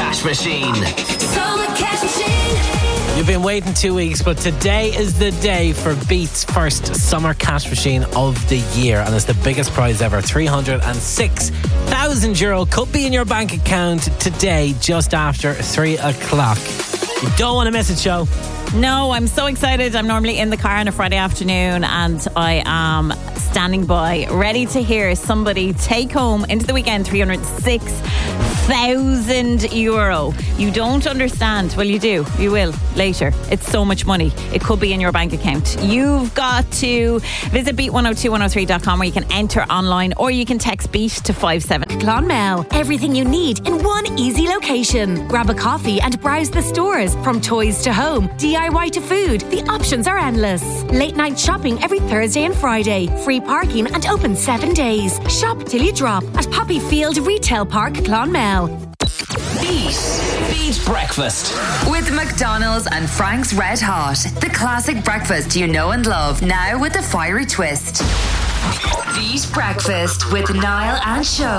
Cash Machine. Summer Cash Machine. You've been waiting 2 weeks, but today is the day for Beat's first Summer Cash Machine of the year, and it's the biggest prize ever. €306,000 could be in your bank account today just after 3 o'clock. You don't want to miss it, show. No, I'm so excited. I'm normally in the car on a Friday afternoon and I am standing by, ready to hear somebody take home into the weekend €306,000. You don't understand. Well, you do. You will later. It's so much money. It could be in your bank account. You've got to visit beat102103.com where you can enter online, or you can text BEAT to 57. Clonmel. Everything you need in one easy location. Grab a coffee and browse the stores. From toys to home, DIY to food, the options are endless. Late night shopping every Thursday and Friday. Free parking and open 7 days. Shop till you drop at Poppy Field Retail Park, Clonmel. Beat Breakfast With McDonald's and Frank's Red Hot. The classic breakfast you know and love, now with a fiery twist. Beat Breakfast with Niall and Show.